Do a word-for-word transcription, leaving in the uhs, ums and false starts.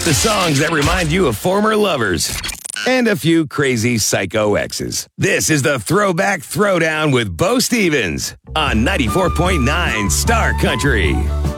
the songs that remind you of former lovers and a few crazy psycho exes. This is the Throwback Throwdown with Bo Stevens on ninety-four point nine Star Country.